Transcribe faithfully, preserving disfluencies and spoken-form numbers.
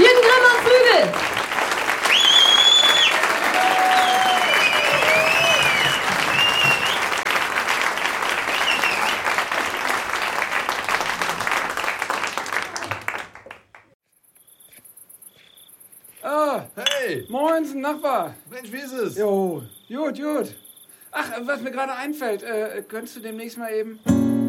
Jürgen Grimm am Flügel. Ah, Hey! moinsen, Nachbar. Mensch, wie ist es? Jo, gut, gut. Ach, was mir gerade einfällt, äh, könntest du demnächst mal eben...